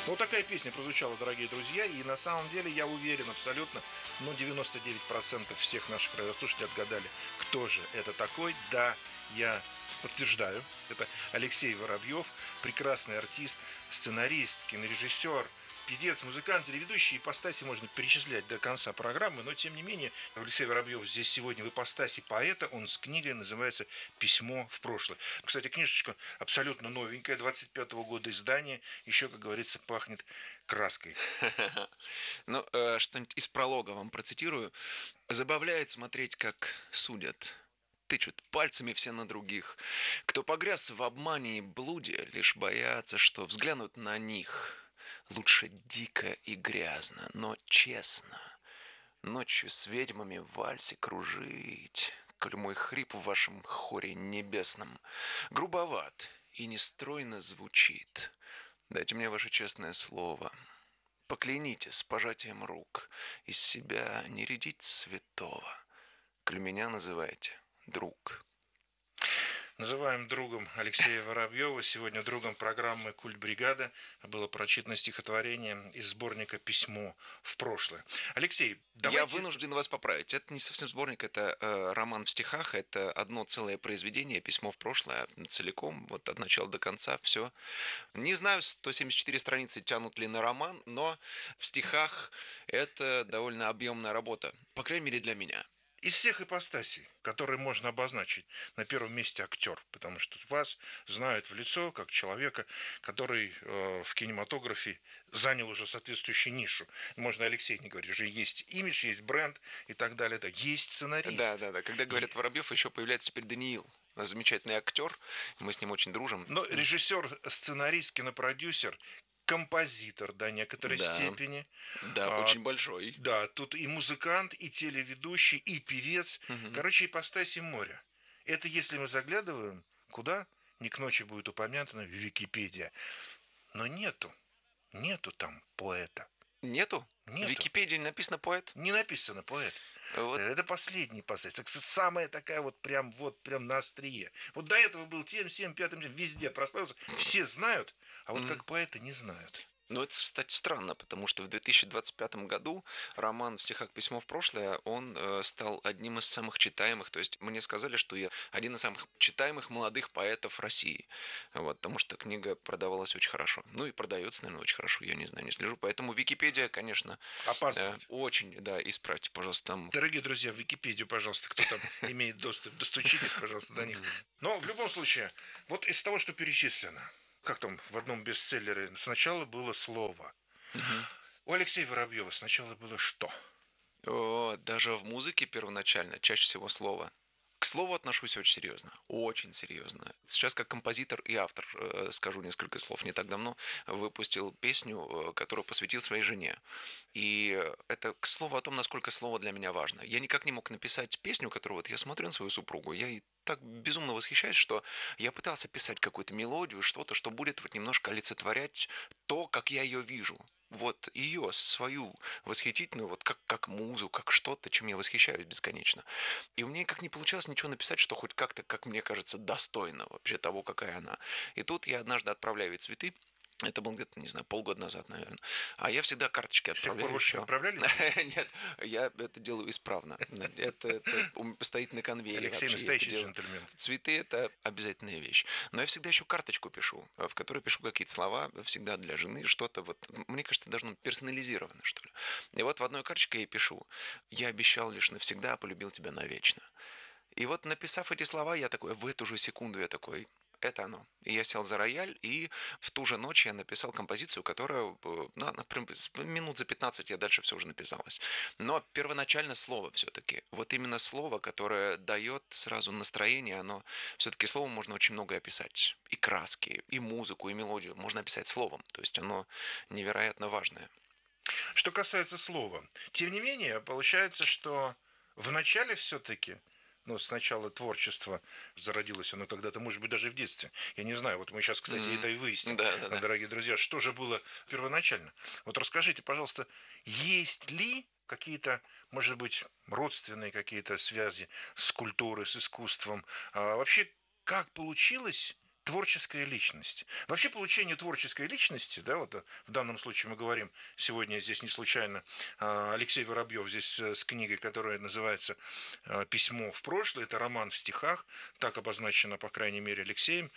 Вот такая песня прозвучала, дорогие друзья, и на самом деле я уверен абсолютно, 99% всех наших радиослушателей отгадали, кто же это такой. Да, я подтверждаю, это Алексей Воробьев, прекрасный артист, сценарист, кинорежиссер, певец, музыкант, телеведущий. Ипостаси можно перечислять до конца программы, но тем не менее Алексей Воробьев здесь сегодня в ипостаси поэта. Он с книгой называется «Письмо в прошлое». Кстати, книжечка абсолютно новенькая, 25-го года издания. Еще, как говорится, пахнет краской. Ну, что-нибудь из пролога вам процитирую. «Забавляет смотреть, как судят. Тычут пальцами все на других. Кто погряз в обмане и блуде, лишь боятся, что взглянут на них. Лучше дико и грязно, но честно. Ночью с ведьмами в вальсе кружить, коль мой хрип в вашем хоре небесном грубоват и нестройно звучит. Дайте мне ваше честное слово. Поклянитесь с пожатием рук из себя не рядить святого, коль меня называете друг». Называем другом Алексея Воробьева. Сегодня другом программы «Культ бригада» было прочитано стихотворение из сборника «Письмо в прошлое». Алексей, давайте... Я вынужден вас поправить. Это не совсем сборник, это роман в стихах, это одно целое произведение, «Письмо в прошлое», целиком, вот от начала до конца, все. Не знаю, 174 страницы тянут ли на роман, но в стихах это довольно объемная работа, по крайней мере для меня. Из всех ипостасей, которые можно обозначить, на первом месте актер, потому что вас знают в лицо как человека, который в кинематографе занял уже соответствующую нишу. Можно Алексей не говорить, уже есть имидж, есть бренд и так далее. Да, есть сценарист. Да. Когда говорят Воробьев, еще появляется теперь Даниил. Замечательный актер, мы с ним очень дружим. Но режиссер, сценарист, кинопродюсер, композитор до некоторой Да, степени. да, очень большой. Да, тут и музыкант, и телеведущий, и певец. Короче, ипостаси моря. Это если мы заглядываем, куда? Не к ночи будет упомянуто в Википедии. Но нету там поэта. Нету? Нету. В Википедии не написано поэт? Не написано поэт. Вот. Это последний ипостась. Самая такая вот прям на острие. Вот до этого был тем, всем, пятым, везде прославился. Все знают, а вот как поэта не знают. Ну, это, кстати, странно, потому что в 2025 году роман «В стихах письмо в прошлое», он стал одним из самых читаемых. То есть мне сказали, что я один из самых читаемых молодых поэтов России. Вот, потому что книга продавалась очень хорошо. Ну и продается, наверное, очень хорошо, я не знаю, не слежу. Поэтому Википедия, конечно, очень, да, исправьте, пожалуйста, там. Дорогие друзья, в Википедию, пожалуйста, кто там имеет доступ, достучитесь, пожалуйста, до них. Но в любом случае, вот из того, что перечислено, как там в одном бестселлере, сначала было слово. У Алексея Воробьева сначала было что? Даже в музыке первоначально чаще всего слово. К слову отношусь очень серьезно, очень серьезно. Сейчас как композитор и автор скажу несколько слов. Не так давно выпустил песню, которую посвятил своей жене. И это к слову о том, насколько слово для меня важно. Я никак не мог написать песню, которую вот я смотрю на свою супругу, я ей так безумно восхищаюсь, что я пытался писать какую-то мелодию, что-то, что будет вот немножко олицетворять то, как я ее вижу. Вот ее, свою восхитительную, вот как музу, как что-то, чем я восхищаюсь бесконечно. И у меня никак не получалось ничего написать, что хоть как-то, как мне кажется, достойно вообще того, какая она. И тут я однажды отправляю ей цветы. Это было где-то, не знаю, полгода назад, наверное. А я всегда карточки отправляю. С тех пор больше отправляли? Нет, я это делаю исправно. Это стоит на конвейере. Алексей настоящий джентльмен. Цветы – это обязательная вещь. Но я всегда еще карточку пишу, в которой пишу какие-то слова, всегда для жены, что-то вот, мне кажется, должно быть персонализировано, что ли. И вот в одной карточке я пишу: «Я обещал лишь навсегда, а полюбил тебя навечно». И вот, написав эти слова, я такой, в эту же секунду я такой: это оно. И я сел за рояль, и в ту же ночь я написал композицию, которая, например, минут за 15 я дальше все уже написалось. Но первоначально слово все-таки. Вот именно слово, которое дает сразу настроение, оно все-таки словом можно очень многое описать. И краски, и музыку, и мелодию можно описать словом. То есть оно невероятно важное. Что касается слова, тем не менее, получается, что в начале все-таки сначала творчество зародилось оно когда-то, может быть, даже в детстве. Я не знаю, вот мы сейчас, кстати, это и выясним, Да. дорогие друзья, что же было первоначально. Вот расскажите, пожалуйста, есть ли какие-то, может быть, родственные какие-то связи с культурой, с искусством? А вообще, как получилось творческая личность. Вообще получение творческой личности, да, вот в данном случае мы говорим сегодня здесь не случайно Алексей Воробьев здесь с книгой, которая называется «Письмо в прошлое». Это роман в стихах, так обозначено, по крайней мере, Алексеем.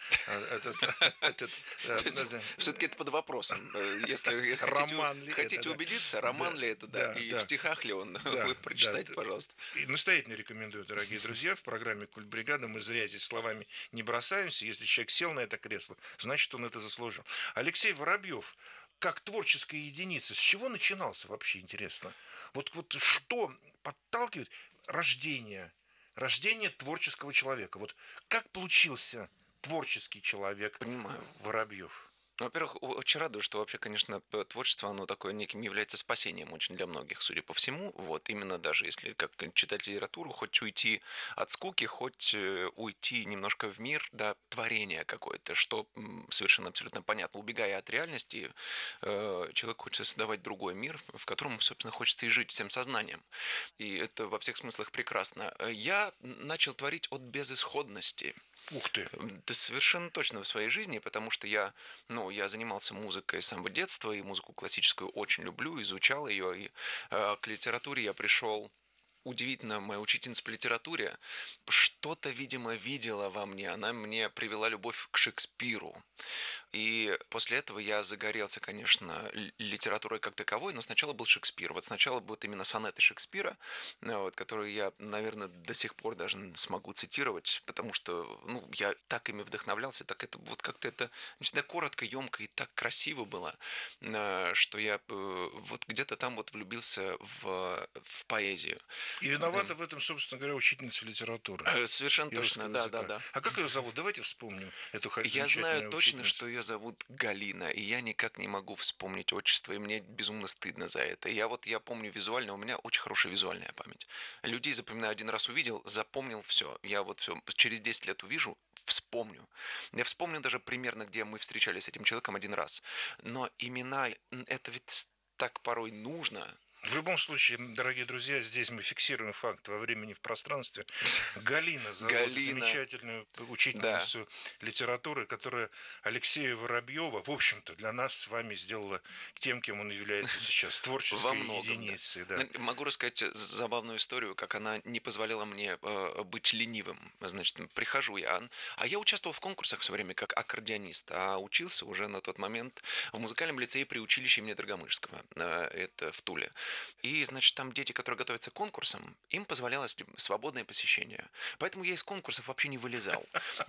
Все-таки это под вопросом. Если хотите убедиться, роман ли это, да, и в стихах ли он, вы прочитайте, пожалуйста. И настоятельно рекомендую, дорогие друзья, в программе «Культбригада» мы зря здесь словами не бросаемся. Если человек сел на это кресло, значит, он это заслужил. Алексей Воробьев, как творческая единица, с чего начинался вообще, интересно? Вот что подталкивает рождение творческого человека? Вот как получился творческий человек Воробьев? Во-первых, очень радую, что вообще, конечно, творчество, оно такое неким является спасением очень для многих, судя по всему. Вот, именно даже если как читать литературу, хоть уйти от скуки, хоть уйти немножко в мир, да, творение какое-то, что совершенно абсолютно понятно. Убегая от реальности, человек хочет создавать другой мир, в котором, собственно, хочется и жить всем сознанием. И это во всех смыслах прекрасно. Я начал творить от безысходности. Ух ты! Да, совершенно точно в своей жизни, потому что я занимался музыкой с самого детства, и музыку классическую очень люблю, изучал ее, и к литературе я пришел. Удивительно, моя учительница по литературе что-то, видимо, видела во мне. Она мне привела любовь к Шекспиру. И после этого я загорелся, конечно, литературой как таковой, но сначала был Шекспир. Вот сначала будут именно сонеты Шекспира, вот, которые я, наверное, до сих пор даже смогу цитировать, потому что я так ими вдохновлялся, так это вот как-то это всегда коротко, емко и так красиво было, что я вот где-то там вот влюбился в поэзию. И виновата в этом, собственно говоря, учительница литературы. Совершенно точно, да. А как ее зовут? Давайте вспомним эту Я знаю точно, что ее зовут Галина, и я никак не могу вспомнить отчество, и мне безумно стыдно за это. Я помню визуально, у меня очень хорошая визуальная память. Людей запоминаю, один раз увидел, запомнил все. Я вот все через 10 лет увижу, вспомню. Я вспомню даже примерно, где мы встречались с этим человеком один раз. Но имена, это ведь так порой нужно. В любом случае, дорогие друзья, здесь мы фиксируем факт во времени и в пространстве. Галина зовут замечательную учительницу литературы, которая Алексея Воробьева, в общем-то, для нас с вами сделала тем, кем он является сейчас, творческой единицей. Да. Могу рассказать забавную историю, как она не позволяла мне быть ленивым. Значит, прихожу я, а я участвовал в конкурсах все время как аккордеонист, а учился уже на тот момент в музыкальном лицее при училище имени Драгомышского, это в Туле. И, значит, там дети, которые готовятся к конкурсам, им позволялось свободное посещение. Поэтому я из конкурсов вообще не вылезал.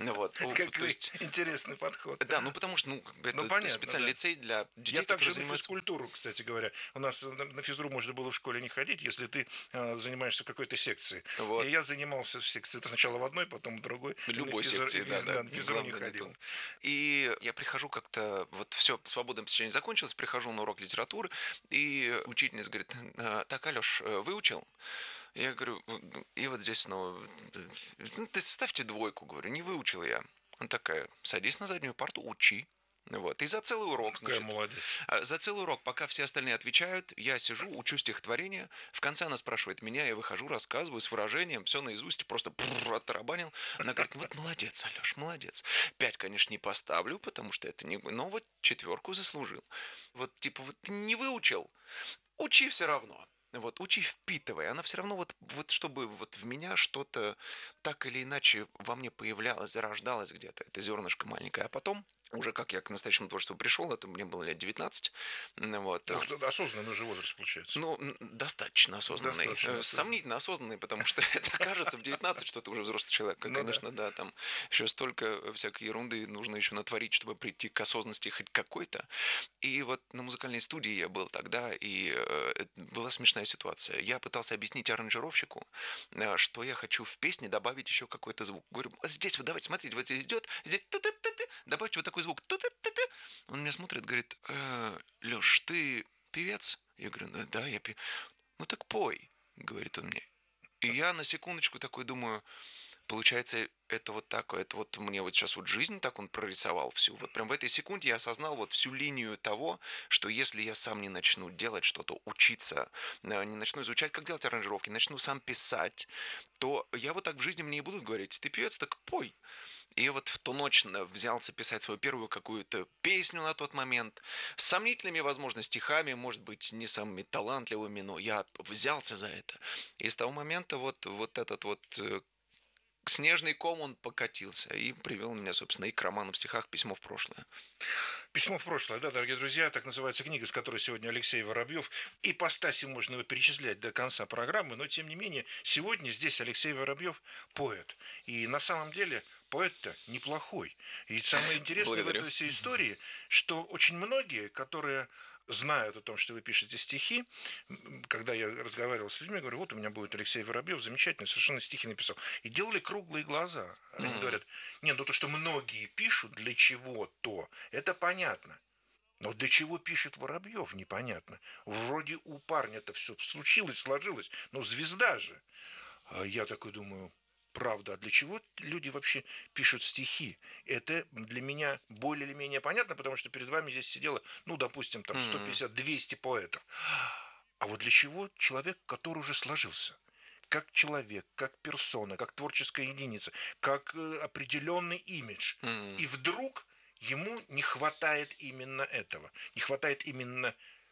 Интересный подход. Да, потому что это специальный лицей для детей, я также на физкультуру, кстати говоря. У нас на физру можно было в школе не ходить, если ты занимаешься какой-то секцией. И я занимался в секции. Сначала в одной, потом в другой. Любой секции, да. На физру не ходил. И я прихожу как-то, вот все, свободное посещение закончилось, прихожу на урок литературы, и учительница говорит: так, Алёш, выучил? Я говорю, и вот здесь снова, ты ставьте двойку, говорю, не выучил я. Она такая: садись на заднюю парту, учи. Вот. И за целый урок, значит, молодец. За целый урок, пока все остальные отвечают, я сижу, учу стихотворение. В конце она спрашивает меня, я выхожу, рассказываю с выражением, все наизусть, просто оттарабанил. Она говорит: вот молодец, Алёш, молодец. 5, конечно, не поставлю, потому что это не... Но вот 4 заслужил. Вот типа, вот не выучил, учи все равно. Вот, учи, впитывай. Она все равно вот чтобы вот в меня что-то так или иначе во мне появлялось, зарождалось где-то. Это зернышко маленькое. А потом, уже как я к настоящему творчеству пришел, это мне было лет 19. Вот. Осознанный уже возраст получается. Достаточно осознанный. Сомнительно осознанный, потому что это кажется в 19, что ты уже взрослый человек. Конечно, да, там еще столько всякой ерунды нужно еще натворить, чтобы прийти к осознанности хоть какой-то. И вот на музыкальной студии я был тогда, и была смешная ситуация. Я пытался объяснить аранжировщику, что я хочу в песне добавить еще какой-то звук. Говорю: вот здесь вот давайте, смотрите, вот здесь идет, здесь добавьте вот такой звук. Он меня смотрит, говорит: Лёш, ты певец? Я говорю: да, я певец. Так пой, говорит он мне. И я на секундочку такой думаю, получается, это вот так, это вот мне вот сейчас вот жизнь так он прорисовал всю. Вот прям в этой секунде я осознал вот всю линию того, что если я сам не начну делать что-то, учиться, не начну изучать, как делать аранжировки, начну сам писать, то я вот так в жизни мне и будут говорить: ты певец, так пой. И вот в ту ночь взялся писать свою первую какую-то песню на тот момент, с сомнительными, возможно, стихами, может быть, не самыми талантливыми, но я взялся за это. И с того момента вот этот вот снежный ком он покатился и привел меня, собственно, и к роману в стихах «Письмо в прошлое». «Письмо в прошлое», да, дорогие друзья, так называется книга, с которой сегодня Алексей Воробьев. Ипостаси можно его перечислять до конца программы, но тем не менее, сегодня здесь Алексей Воробьев поэт. И на самом деле поэт-то неплохой. И самое интересное в Благодарю. этой всей истории, что очень многие, которые знают о том, что вы пишете стихи, когда я разговаривал с людьми, говорю, вот у меня будет Алексей Воробьев, замечательный, совершенно стихи написал. И делали круглые глаза. Они Мгм. говорят, нет, ну то, что многие пишут для чего-то, это понятно. Но для чего пишет Воробьев, непонятно. Вроде у парня-то все случилось, сложилось, но звезда же. А я такой думаю, правда, а для чего люди вообще пишут стихи? Это для меня более или менее понятно, потому что перед вами здесь сидело, ну, допустим, там Мгм. 150-200 поэтов. А вот для чего человек, который уже сложился? Как человек, как персона, как творческая единица, как определенный имидж. Мгм. И вдруг ему не хватает именно этого. Не хватает именно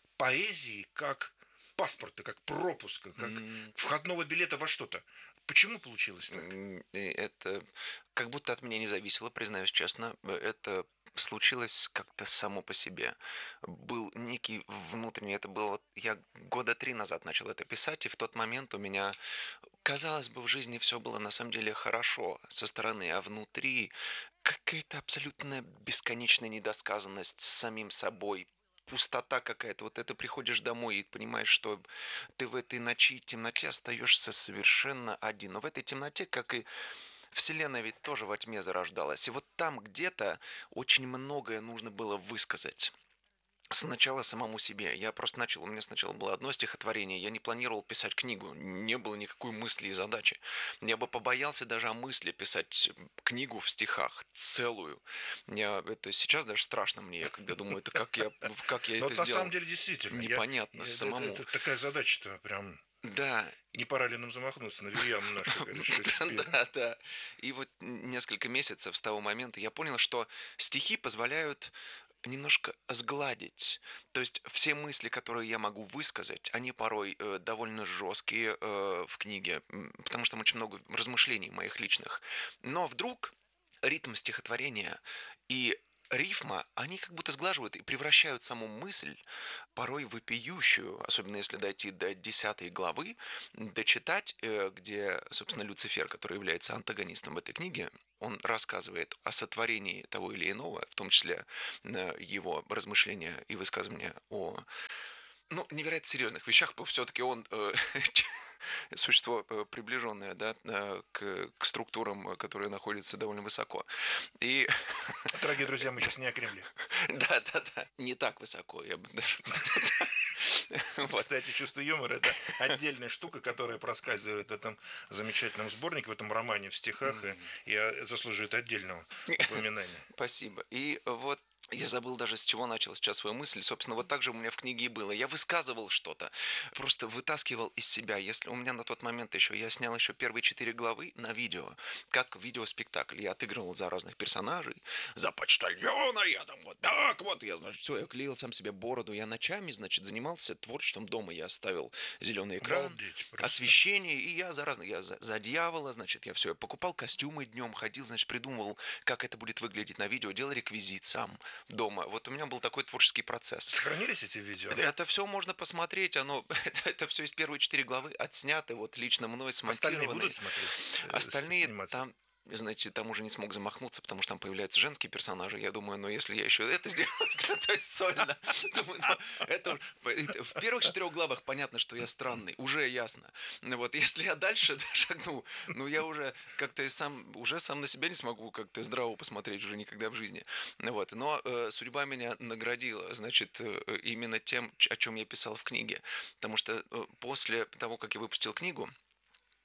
поэзии как паспорта, как пропуска, как М. входного билета во что-то. Почему получилось так? И это как будто от меня не зависело, признаюсь честно. Это случилось как-то само по себе. Был некий внутренний, это было вот, я года 3 назад начал это писать, и в тот момент у меня, казалось бы, в жизни все было на самом деле хорошо со стороны, а внутри какая-то абсолютно бесконечная недосказанность с самим собой, пустота какая-то. Вот это приходишь домой и понимаешь, что ты в этой ночи и темноте остаешься совершенно один. Но в этой темноте, как и Вселенная ведь тоже во тьме зарождалась. И вот там где-то очень многое нужно было высказать. Сначала самому себе. Я просто начал, у меня сначала было одно стихотворение, я не планировал писать книгу, не было никакой мысли и задачи. Я бы побоялся даже о мысли писать книгу в стихах, целую. Это сейчас даже страшно мне, я когда думаю, это как я Но это вот на самом сделал. деле действительно, Непонятно самому. это такая задача-то прям. Да, Не пора ли нам замахнуться на Вильяму нашу, говорит, Шекспира? да, да. И вот несколько месяцев с того момента я понял, что стихи позволяют немножко сгладить. То есть все мысли, которые я могу высказать, они порой довольно жесткие в книге, потому что там очень много размышлений моих личных. Но вдруг ритм стихотворения и рифма, они как будто сглаживают и превращают саму мысль, порой вопиющую, особенно если дойти до 10 главы, дочитать, где, собственно, Люцифер, который является антагонистом в этой книге, он рассказывает о сотворении того или иного, в том числе его размышления и высказывания о, ну, невероятно серьезных вещах. Все-таки он существо приближенное, да, к структурам, которые находятся довольно высоко. И Дорогие друзья, мы сейчас не о Кремле. да, да, да, не так высоко, я бы даже. Вот. Кстати, чувство юмора – это отдельная штука, которая проскальзывает в этом замечательном сборнике, в этом романе в стихах, и заслуживает отдельного упоминания. Спасибо. И вот я забыл даже, с чего начал сейчас свою мысль. Собственно, вот так же у меня в книге и было. Я высказывал что-то, просто вытаскивал из себя. Если у меня на тот момент еще, я снял еще первые 4 главы на видео, как видеоспектакль. Я отыгрывал за разных персонажей, за почтальона, я там вот так вот, я, значит, все, я клеил сам себе бороду. Я ночами, значит, занимался творчеством дома. Я оставил зеленый экран, Обалдеть просто. освещение, и я за дьявола, значит, я все, я покупал костюмы днем, ходил, значит, придумывал, как это будет выглядеть на видео, делал реквизит сам дома. Вот у меня был такой творческий процесс. Сохранились эти видео? Это все можно посмотреть, это все из первой 4 главы отсняты, вот лично мной Остальные смонтированы. будут смотреть, Остальные сниматься? там, знаете, там уже не смог замахнуться, потому что там появляются женские персонажи. Я думаю, ну если я еще это сделаю, то есть сольно. Думаю, ну, в первых 4 главах понятно, что я странный, уже ясно. Ну вот, если я дальше шагну, ну я уже как-то уже сам на себя не смогу как-то здраво посмотреть уже никогда в жизни. Ну вот, но судьба меня наградила, значит, именно тем, о чем я писал в книге. Потому что после того, как я выпустил книгу,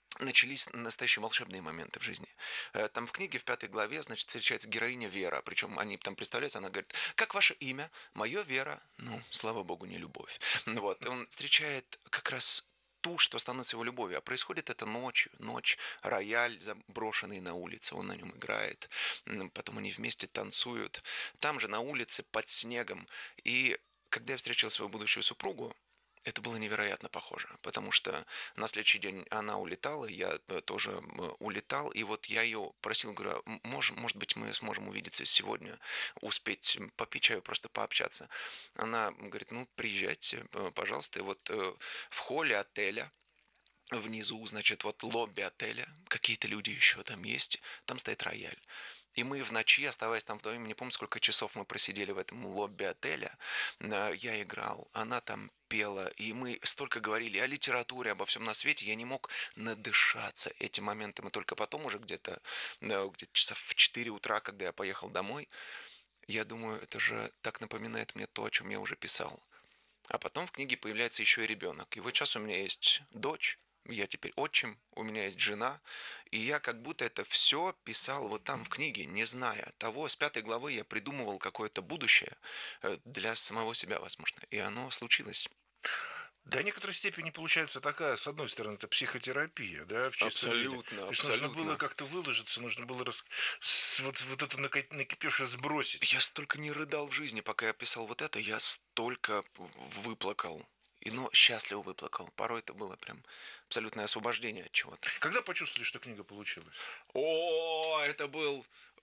начались настоящие волшебные моменты в жизни. Там в книге в 5 главе, значит, встречается героиня Вера. Причем они там представляются, она говорит: как ваше имя? Мое Вера. Ну, слава богу, не любовь. Вот. И он встречает как раз ту, что становится его любовью. А происходит это ночью. Ночь, рояль заброшенный на улице, он на нем играет. Потом они вместе танцуют. Там же на улице под снегом. И когда я встретил свою будущую супругу, это было невероятно похоже, потому что на следующий день она улетала, я тоже улетал, и вот я ее просил, говорю: может быть, мы сможем увидеться сегодня, успеть попить чаю, просто пообщаться. Она говорит: ну, приезжайте, пожалуйста. И вот в холле отеля, внизу, значит, вот лобби отеля, какие-то люди еще там есть, там стоит рояль. И мы в ночи, оставаясь там вдвоем, не помню, сколько часов мы просидели в этом лобби отеля, я играл, она там пела, и мы столько говорили о литературе, обо всем на свете, я не мог надышаться этим моментом. И только потом уже где-то часов в 4 утра, когда я поехал домой, я думаю, это же так напоминает мне то, о чем я уже писал. А потом в книге появляется еще и ребенок. И вот сейчас у меня есть дочь, я теперь отчим, у меня есть жена, и я как будто это все писал вот там в книге, не зная того. С 5 главы я придумывал какое-то будущее для самого себя, возможно, и оно случилось. До некоторой степени получается такая, с одной стороны, это психотерапия, да, в чистом виде. Абсолютно, То есть нужно было абсолютно. как-то выложиться, нужно было вот это накипевшее сбросить. Я столько не рыдал в жизни, пока я писал вот это, я столько выплакал. Но счастливо выплакал. Порой это было прям абсолютное освобождение от чего-то. Когда почувствовали, что книга получилась? О, это был...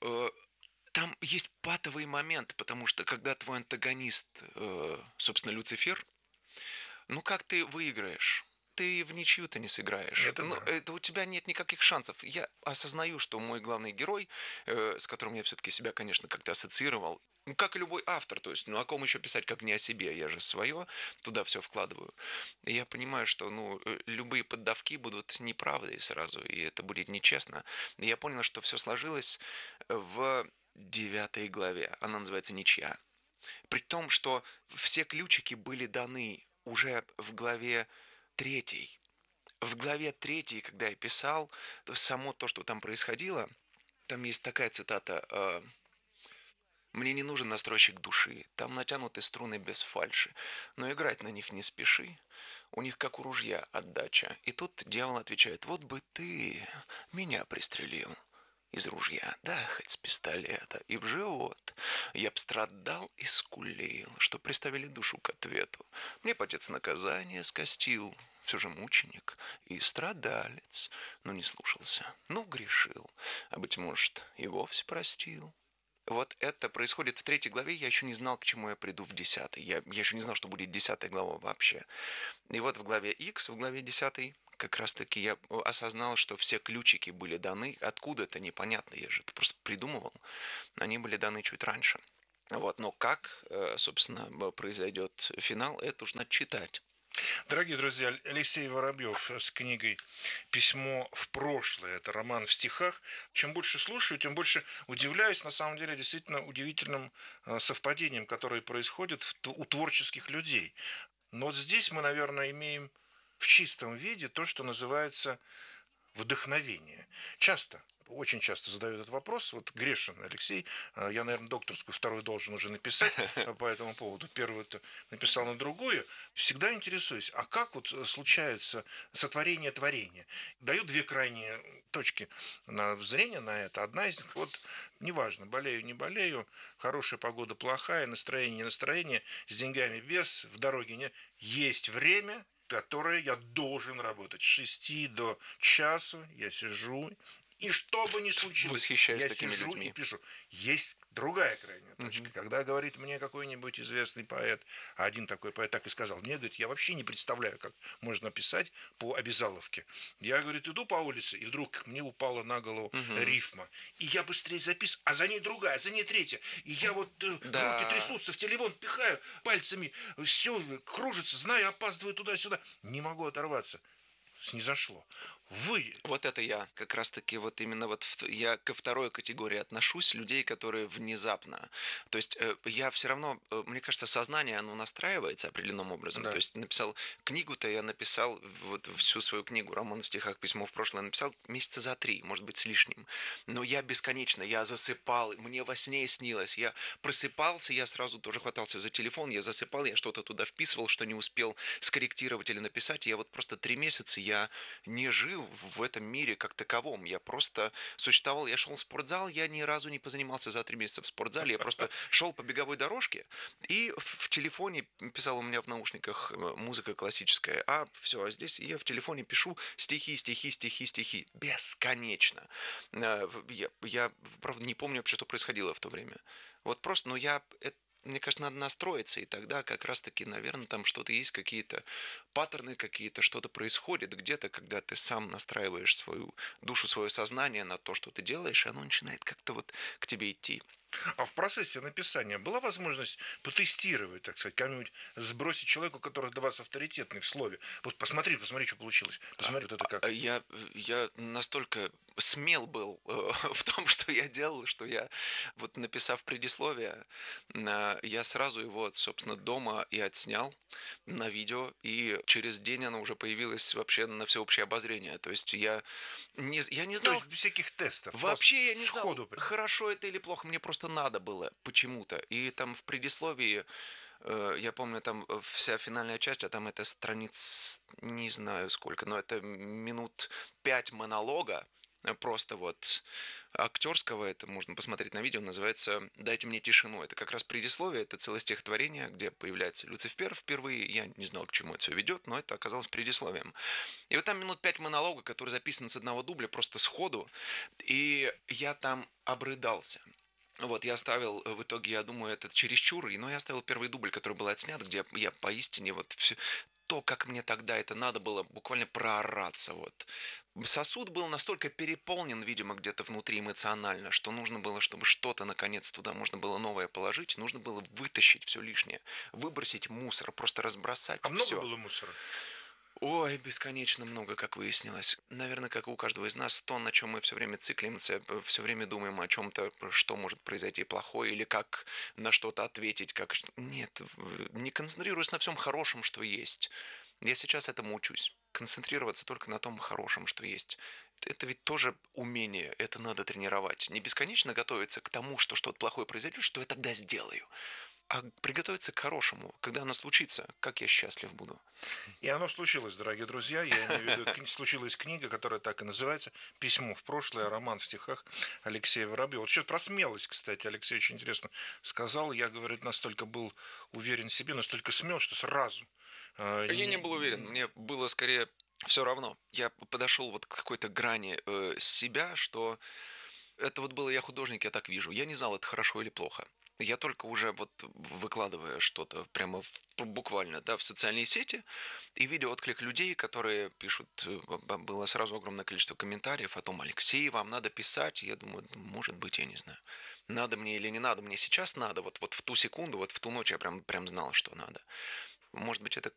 Там есть патовый момент, потому что когда твой антагонист, собственно, Люцифер, ну как ты выиграешь? Ты в ничью-то не сыграешь. Это Ну, да. это у тебя нет никаких шансов. Я осознаю, что мой главный герой, с которым я все-таки себя, конечно, как-то ассоциировал, ну, как и любой автор, то есть, ну, о ком еще писать, как не о себе, я же свое туда все вкладываю. И я понимаю, что, ну, любые поддавки будут неправдой сразу, и это будет нечестно. И я понял, что все сложилось в 9 главе. Она называется «Ничья». При том, что все ключики были даны уже в главе 3. В главе 3, когда я писал, само то, что там происходило, там есть такая цитата: «Мне не нужен настройщик души, там натянуты струны без фальши, но играть на них не спеши, у них как у ружья отдача». И тут дьявол отвечает: «Вот бы ты меня пристрелил из ружья, да хоть с пистолета, и в живот. Я б страдал и скулил, что приставили душу к ответу. Мне отец наказание скостил, все же мученик и страдалец, но не слушался, ну грешил, а быть может и вовсе простил». Вот это происходит в 3 главе, я еще не знал, к чему я приду в 10. Я еще не знал, что будет 10 глава вообще. И вот в главе X, в главе 10, как раз таки я осознал, что все ключики были даны, откуда-то непонятно, я же это просто придумывал, они были даны чуть раньше. Вот, но как, собственно, произойдет финал, это уж надо читать. Дорогие друзья, Алексей Воробьев с книгой «Письмо в прошлое». Это роман в стихах. Чем больше слушаю, тем больше удивляюсь, на самом деле, действительно удивительным совпадением, которое происходит у творческих людей. Но вот здесь мы, наверное, имеем в чистом виде то, что называется вдохновение. Очень часто задают этот вопрос. Вот Грешин Алексей, я, наверное, докторскую вторую должен уже написать по этому поводу. Первую написал на другую. Всегда интересуюсь, а как вот случается сотворение творения? Даю две крайние точки зрения на это. Одна из них, вот неважно, болею, не болею, хорошая погода, плохая, настроение, не настроение, с деньгами без, в дороге не. Есть время, которое я должен работать. С 6 до часу я сижу, и что бы ни случилось, Восхищаюсь я такими сижу и людьми. пишу. Есть другая крайняя точка. Когда говорит мне какой-нибудь известный поэт, а один такой поэт так и сказал, мне, говорит, я вообще не представляю, как можно писать по обязаловке. Я, говорит, иду по улице, и вдруг мне упала на голову рифма. И я быстрее записываю, а за ней другая, за ней третья. И я вот Да. руки трясутся, в телефон пихаю пальцами, все кружится, знаю, опаздываю туда-сюда. Не могу оторваться. Снизошло. Вы Вот это я. Как раз-таки вот именно вот я ко второй категории отношусь, людей, которые внезапно. То есть я все равно, мне кажется, сознание, оно настраивается определенным образом. То да. есть написал книгу-то, я написал вот всю свою книгу «Роман в стихах. Письмо в прошлое», написал месяца за 3, может быть, с лишним. Но я бесконечно, я засыпал, мне во сне снилось. Я просыпался, я сразу тоже хватался за телефон, я засыпал, я что-то туда вписывал, что не успел скорректировать или написать. Я вот просто 3 месяца я не жил в этом мире как таковом. Я просто существовал, я шел в спортзал, я ни разу не позанимался за 3 месяца в спортзале, я просто шел по беговой дорожке и в телефоне писал, у меня в наушниках музыка классическая, а все, а здесь я в телефоне пишу стихи, стихи, стихи, стихи. Бесконечно. Я, правда, не помню вообще, что происходило в то время. Вот просто, ну, мне кажется, надо настроиться, и тогда как раз-таки, наверное, там что-то есть, какие-то паттерны какие-то, что-то происходит где-то, когда ты сам настраиваешь свою душу, свое сознание на то, что ты делаешь, и оно начинает как-то вот к тебе идти. А в процессе написания была возможность потестировать, так сказать, кому-нибудь сбросить человеку, который для вас авторитетный в слове? Вот посмотри, посмотри, что получилось. Посмотри, вот это как. Я настолько смел был в том, что я делал, что я, вот написав предисловие, я сразу его, собственно, дома и отснял на видео, и через день оно уже появилось вообще на всеобщее обозрение. То есть я не То знал, есть без всяких тестов, просто вообще я не знал, сходу. хорошо это или плохо, мне просто надо было почему-то. И там в предисловии, я помню, там вся финальная часть, а там это страниц, не знаю сколько, но это минут 5 монолога, просто вот актерского, это можно посмотреть на видео, называется «Дайте мне тишину». Это как раз предисловие, это целое стихотворение, где появляется Люцифер впервые. Я не знал, к чему это все ведет, но это оказалось предисловием. И вот там минут 5 монолога, который записан с одного дубля, просто сходу, и я там обрыдался. Вот, я оставил, в итоге, я думаю, это чересчур, но я оставил первый дубль, который был отснят, где я поистине вот все, то, как мне тогда это надо было буквально проораться, вот. Сосуд был настолько переполнен, видимо, где-то внутри эмоционально, что нужно было, чтобы что-то, наконец, туда можно было новое положить, нужно было вытащить все лишнее, выбросить мусор, просто разбросать А много все. было мусора? Ой, бесконечно много, как выяснилось. Наверное, как и у каждого из нас, то, на чем мы все время циклимся, все время думаем о чем-то, что может произойти плохое, или как на что-то ответить, как... Нет, не концентрируясь на всем хорошем, что есть. Я сейчас этому учусь. Концентрироваться только на том хорошем, что есть. Это ведь тоже умение, это надо тренировать. Не бесконечно готовиться к тому, что что-то плохое произойдет, что я тогда сделаю. А приготовиться к хорошему, когда оно случится, как я счастлив буду. И оно случилось, дорогие друзья. Я имею в виду, случилась книга, которая так и называется «Письмо в прошлое», роман в стихах Алексея Воробьева. Вот сейчас про смелость, кстати, Алексей очень интересно сказал. Я, говорит, настолько был уверен в себе, настолько смел, что сразу Я не был уверен, мне было скорее все равно. Я подошел вот к какой-то грани себя, что это вот было я художник, я так вижу. Я не знал, это хорошо или плохо. Я только уже вот выкладывая что-то прямо буквально, да, в социальные сети и видя отклик людей, которые пишут, было сразу огромное количество комментариев о том, Алексей, вам надо писать. Я думаю, может быть, я не знаю, надо мне или не надо. Мне сейчас надо, вот в ту секунду, вот в ту ночь я прям знал, что надо. Может быть, это